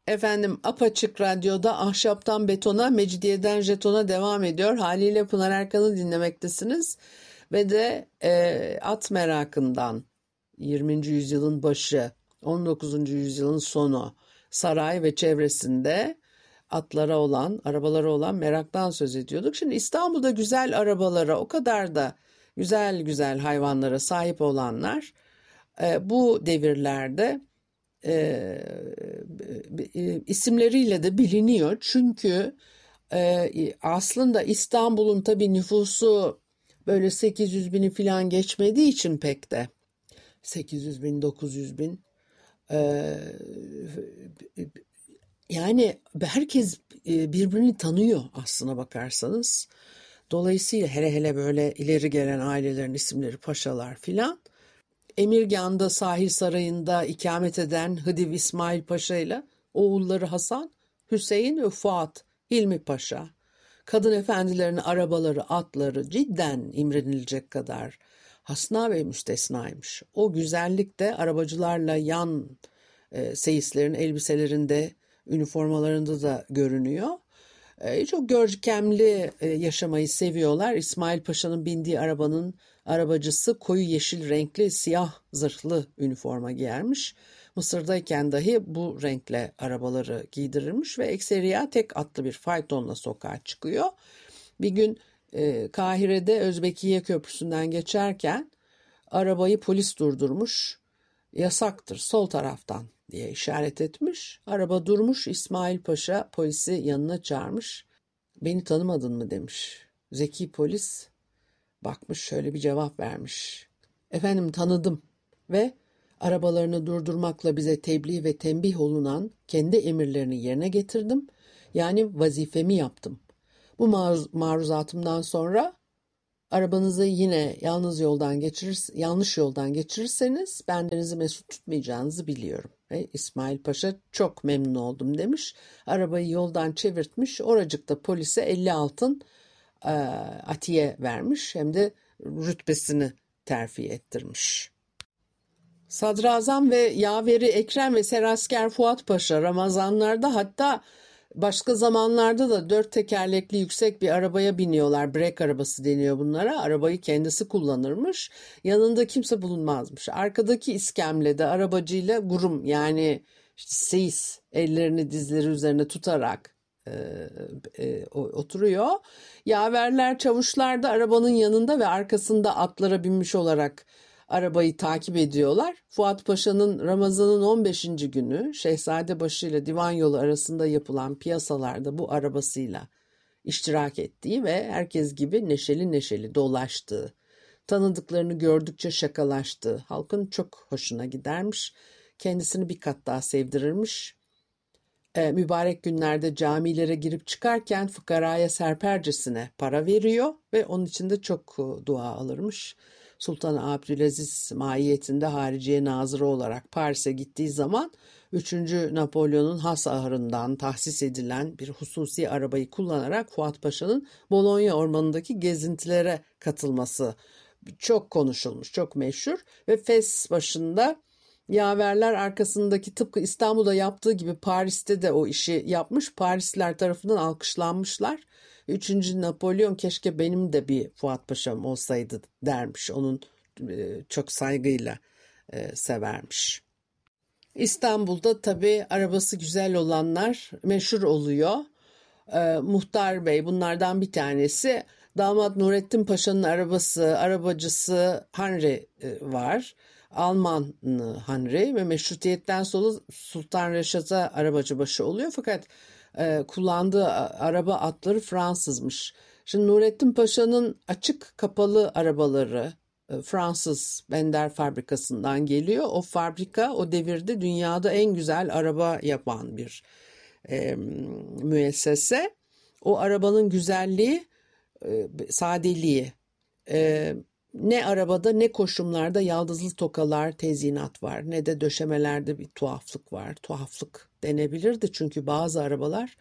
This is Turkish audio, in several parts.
Efendim Apaçık Radyo'da Ahşaptan Betona, Mecidiyeden Jeton'a devam ediyor. Haliyle Pınar Erkan'ı dinlemektesiniz. Ve de at merakından 20. yüzyılın başı, 19. yüzyılın sonu saray ve çevresinde atlara olan, arabalara olan meraktan söz ediyorduk. Şimdi İstanbul'da güzel arabalara, o kadar da güzel güzel hayvanlara sahip olanlar bu devirlerde isimleriyle de biliniyor. Çünkü aslında İstanbul'un tabii nüfusu böyle 800 bini falan geçmediği için pek de 800 bin 900 bin yani herkes birbirini tanıyor aslına bakarsanız. Dolayısıyla hele hele böyle ileri gelen ailelerin isimleri paşalar filan. Emirgan'da Sahil Sarayı'nda ikamet eden Hıdiv İsmail Paşa ile oğulları Hasan, Hüseyin ve Fuat Hilmi Paşa. Kadın efendilerin arabaları, atları cidden imrenilecek kadar hasna ve müstesnaymış. O güzellik de arabacılarla yan seyislerin elbiselerinde, üniformalarında da görünüyor. Çok görkemli yaşamayı seviyorlar. İsmail Paşa'nın bindiği arabanın arabacısı koyu yeşil renkli siyah zırhlı üniforma giyermiş. Mısır'dayken dahi bu renkle arabaları giydirirmiş ve ekseriya tek atlı bir faytonla sokağa çıkıyor. Bir gün Kahire'de Özbekiye Köprüsü'nden geçerken arabayı polis durdurmuş. Yasaktır sol taraftan diye işaret etmiş. Araba durmuş, İsmail Paşa polisi yanına çağırmış. Beni tanımadın mı demiş. Zeki polis bakmış, şöyle bir cevap vermiş. Efendim tanıdım ve arabalarını durdurmakla bize tebliğ ve tembih olunan kendi emirlerini yerine getirdim. Yani vazifemi yaptım. Bu maruzatımdan sonra arabanızı yine yanlış yoldan geçirirseniz bendenizi mesut tutmayacağınızı biliyorum. Ve İsmail Paşa çok memnun oldum demiş. Arabayı yoldan çevirtmiş. Oracıkta polise 50 altın atiye vermiş. Hem de rütbesini terfi ettirmiş. Sadrazam ve yaveri Ekrem ve Serasker Fuat Paşa Ramazanlarda, hatta başka zamanlarda da 4 tekerlekli yüksek bir arabaya biniyorlar. Brek arabası deniyor bunlara. Arabayı kendisi kullanırmış. Yanında kimse bulunmazmış. Arkadaki iskemlede arabacıyla gurum, yani işte seyis, ellerini dizleri üzerine tutarak oturuyor. Yaverler, çavuşlar da arabanın yanında ve arkasında atlara binmiş olarak arabayı takip ediyorlar. Fuat Paşa'nın Ramazan'ın 15. günü Şehzadebaşı ile Divan Yolu arasında yapılan piyasalarda bu arabasıyla iştirak ettiği ve herkes gibi neşeli neşeli dolaştığı, tanıdıklarını gördükçe şakalaştığı, halkın çok hoşuna gidermiş. Kendisini bir kat daha sevdirirmiş. Mübarek günlerde camilere girip çıkarken fıkaraya serpercesine para veriyor ve onun için de çok dua alırmış. Sultan Abdülaziz mahiyetinde hariciye nazırı olarak Paris'e gittiği zaman 3. Napolyon'un has ahırından tahsis edilen bir hususi arabayı kullanarak Fuat Paşa'nın Bologna ormanındaki gezintilere katılması çok konuşulmuş, çok meşhur ve Fes başında yaverler arkasındaki tıpkı İstanbul'da yaptığı gibi Paris'te de o işi yapmış. Parisliler tarafından alkışlanmışlar. 3. Napolyon keşke benim de bir Fuat Paşa'm olsaydı dermiş. Onun çok saygıyla severmiş. İstanbul'da tabii arabası güzel olanlar meşhur oluyor. Muhtar Bey bunlardan bir tanesi. Damat Nurettin Paşa'nın arabacısı Henry var. Alman Henry ve meşrutiyetten sonra Sultan Reşat'a arabacıbaşı oluyor. Fakat kullandığı araba atları Fransızmış. Şimdi Nurettin Paşa'nın açık kapalı arabaları Fransız Bender fabrikasından geliyor. O fabrika o devirde dünyada en güzel araba yapan bir müessese. O arabanın güzelliği, sadeliği, ne arabada ne koşumlarda yaldızlı tokalar, tezyinat var, ne de döşemelerde bir tuhaflık var. Tuhaflık denebilirdi çünkü bazı arabalar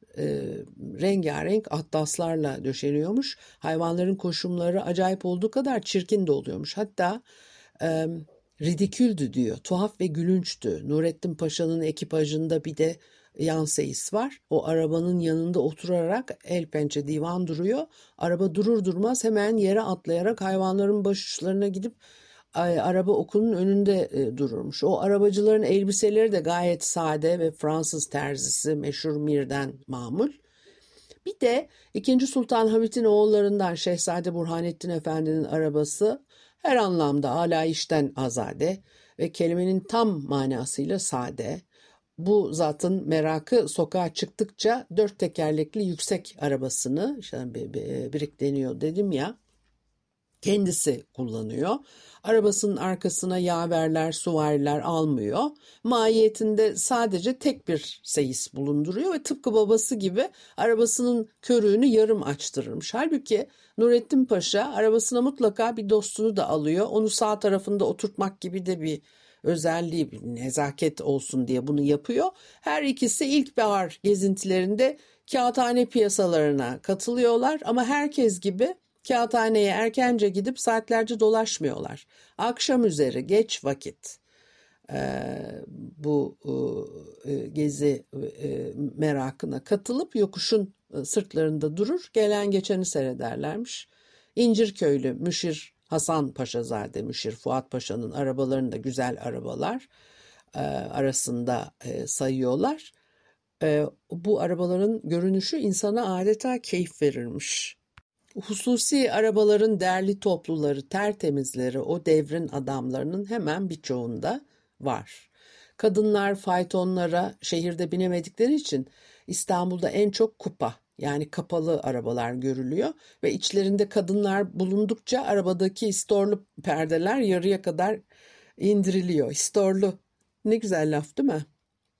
rengarenk atlaslarla döşeniyormuş. Hayvanların koşumları acayip olduğu kadar çirkin de oluyormuş. Hatta ridiküldü diyor. Tuhaf ve gülünçtü. Nurettin Paşa'nın ekipajında bir de yan seyis var. O arabanın yanında oturarak el pençe divan duruyor. Araba durur durmaz hemen yere atlayarak hayvanların başuçlarına gidip araba okulun önünde dururmuş. O arabacıların elbiseleri de gayet sade ve Fransız terzisi meşhur Mir'den mamul. Bir de 2. Sultan Hamit'in oğullarından Şehzade Burhanettin Efendi'nin arabası her anlamda alayişten azade ve kelimenin tam manasıyla sade. Bu zatın merakı sokağa çıktıkça 4 tekerlekli yüksek arabasını, işte birik deniyor dedim ya, kendisi kullanıyor. Arabasının arkasına yaverler, suvariler almıyor. Mahiyetinde sadece tek bir seyis bulunduruyor ve tıpkı babası gibi arabasının körüğünü yarım açtırırmış. Halbuki Nurettin Paşa arabasına mutlaka bir dostunu da alıyor. Onu sağ tarafında oturtmak gibi de bir özelliği, bir nezaket olsun diye bunu yapıyor. Her ikisi ilkbahar gezintilerinde kağıthane piyasalarına katılıyorlar ama herkes gibi kağıthaneye erkence gidip saatlerce dolaşmıyorlar. Akşam üzeri geç vakit bu gezi merakına katılıp yokuşun sırtlarında durur, gelen geçeni seyrederlermiş. İncirköylü Müşir Hasan Paşazade, Müşir Fuat Paşa'nın arabalarını da güzel arabalar arasında sayıyorlar. Bu arabaların görünüşü insana adeta keyif verirmiş. Hususi arabaların derli topluları, tertemizleri o devrin adamlarının hemen birçoğunda var. Kadınlar faytonlara şehirde binemedikleri için İstanbul'da en çok kupa, yani kapalı arabalar görülüyor ve içlerinde kadınlar bulundukça arabadaki istorlu perdeler yarıya kadar indiriliyor. İstorlu, ne güzel laf değil mi?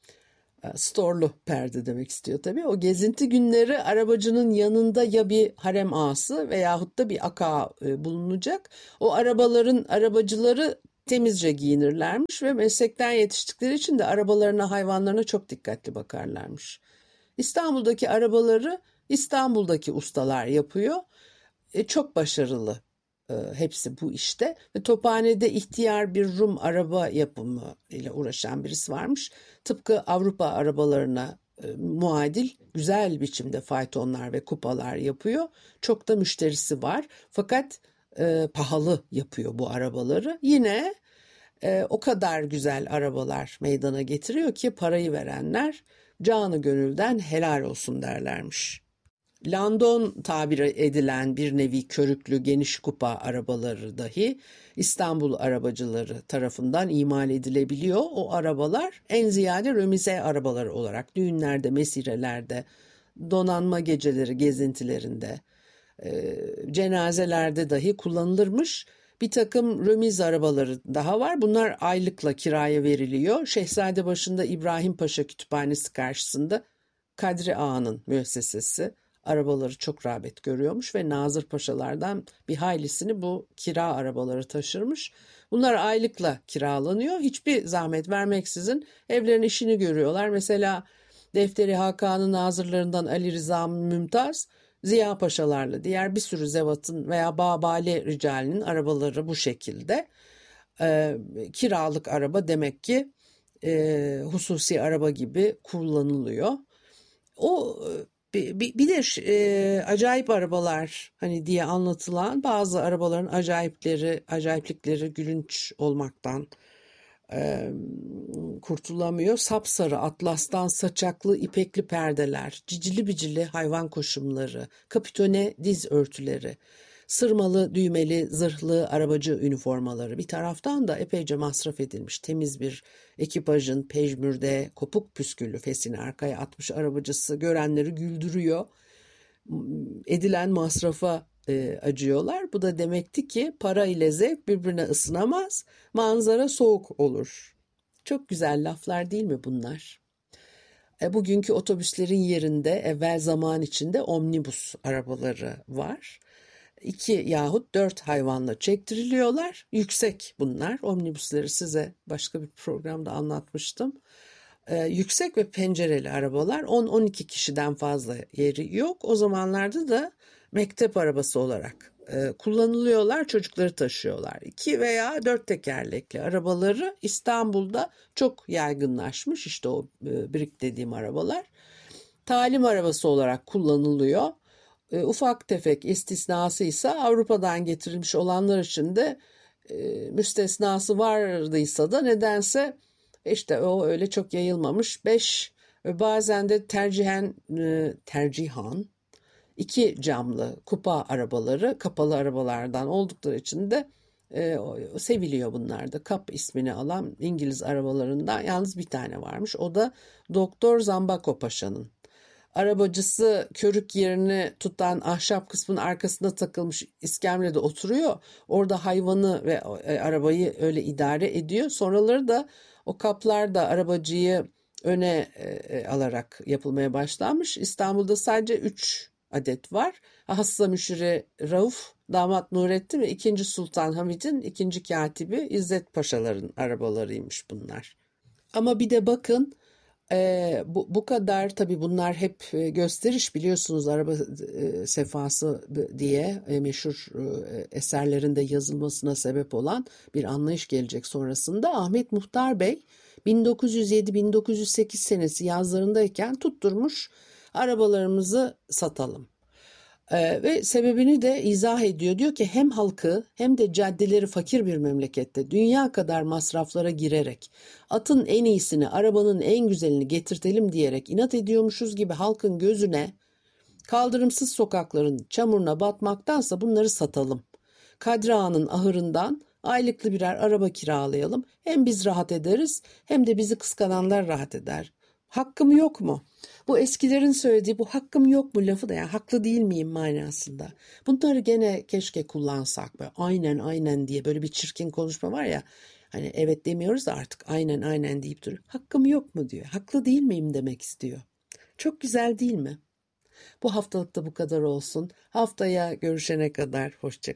Storlu perde demek istiyor tabii. O gezinti günleri arabacının yanında ya bir harem ağası veyahut da bir aka bulunacak. O arabacıları temizce giyinirlermiş ve meslekten yetiştikleri için de arabalarına, hayvanlarına çok dikkatli bakarlarmış. İstanbul'daki arabaları İstanbul'daki ustalar yapıyor. Çok başarılı hepsi bu işte. Ve Tophane'de ihtiyar bir Rum araba yapımı ile uğraşan birisi varmış. Tıpkı Avrupa arabalarına muadil güzel biçimde faytonlar ve kupalar yapıyor. Çok da müşterisi var. Fakat pahalı yapıyor bu arabaları. Yine o kadar güzel arabalar meydana getiriyor ki parayı verenler canı gönülden helal olsun derlermiş. Landon tabir edilen bir nevi körüklü geniş kupa arabaları dahi İstanbul arabacıları tarafından imal edilebiliyor. O arabalar en ziyade römize arabaları olarak düğünlerde, mesirelerde, donanma geceleri gezintilerinde, cenazelerde dahi kullanılırmış. Bir takım römiz arabaları daha var. Bunlar aylıkla kiraya veriliyor. Şehzadebaşı'nda İbrahim Paşa Kütüphanesi karşısında Kadri Ağa'nın müessesesi arabaları çok rağbet görüyormuş ve Nazır Paşalardan bir haylisini bu kira arabaları taşırmış. Bunlar aylıkla kiralanıyor. Hiçbir zahmet vermeksizin evlerin işini görüyorlar. Mesela Defteri Hakan'ın nazırlarından Ali Rıza Mümtaz, Ziya Paşalarla diğer bir sürü zevatın veya Babali ricalinin arabaları bu şekilde. Kiralık araba demek ki hususi araba gibi kullanılıyor. O bir de acayip arabalar hani diye anlatılan bazı arabaların acayiplikleri gülünç olmaktan kurtulamıyor. Sapsarı atlastan saçaklı ipekli perdeler, cicili bicili hayvan koşumları, kapitone diz örtüleri, sırmalı düğmeli zırhlı arabacı üniformaları, bir taraftan da epeyce masraf edilmiş temiz bir ekipajın pejmürde kopuk püsküllü fesini arkaya atmış arabacısı görenleri güldürüyor. Edilen masrafa acıyorlar. Bu da demekti ki para ile zevk birbirine ısınamaz, manzara soğuk olur. Çok güzel laflar değil mi bunlar? Bugünkü otobüslerin yerinde evvel zaman içinde omnibus arabaları var. 2 yahut 4 hayvanla çektiriliyorlar. Yüksek bunlar. Omnibusları size başka bir programda anlatmıştım. Yüksek ve pencereli arabalar 10-12 kişiden fazla yeri yok. O zamanlarda da mektep arabası olarak kullanılıyorlar, çocukları taşıyorlar. 2 veya 4 tekerlekli arabaları İstanbul'da çok yaygınlaşmış. İşte o Brik dediğim arabalar. Talim arabası olarak kullanılıyor. Ufak tefek istisnası ise Avrupa'dan getirilmiş olanlar için de müstesnası vardıysa da nedense işte o öyle çok yayılmamış. 5 bazen de tercihan 2 camlı kupa arabaları, kapalı arabalardan oldukları için de seviliyor bunlar da. Cup ismini alan İngiliz arabalarından yalnız bir tane varmış. O da Doktor Zambako Paşa'nın. Arabacısı körük yerini tutan ahşap kısmının arkasında takılmış iskemlede oturuyor. Orada hayvanı ve arabayı öyle idare ediyor. Sonraları da o kaplar da arabacıyı öne alarak yapılmaya başlanmış. İstanbul'da sadece 3 adet var. Hassa Müşiri Rauf, damat Nurettin ve 2. Sultan Hamid'in 2. katibi İzzet Paşaların arabalarıymış bunlar. Ama bir de bakın bu kadar tabii bunlar hep gösteriş biliyorsunuz araba sefası diye meşhur eserlerinde yazılmasına sebep olan bir anlayış gelecek sonrasında. Ahmet Muhtar Bey 1907-1908 senesi yazlarındayken tutturmuş arabalarımızı satalım. Ve sebebini de izah ediyor. Diyor ki hem halkı hem de caddeleri fakir bir memlekette dünya kadar masraflara girerek atın en iyisini, arabanın en güzelini getirtelim diyerek inat ediyormuşuz gibi halkın gözüne kaldırımsız sokakların çamuruna batmaktansa bunları satalım. Kadri Ağa'nın ahırından aylıklı birer araba kiralayalım. Hem biz rahat ederiz hem de bizi kıskananlar rahat eder. Hakkım yok mu? Bu eskilerin söylediği bu hakkım yok mu lafı da yani haklı değil miyim manasında. Bunları gene keşke kullansak böyle aynen diye böyle bir çirkin konuşma var ya. Hani evet demiyoruz da artık aynen deyip duruyor. Hakkım yok mu diyor. Haklı değil miyim demek istiyor. Çok güzel değil mi? Bu haftalık da bu kadar olsun. Haftaya görüşene kadar hoşça kalın.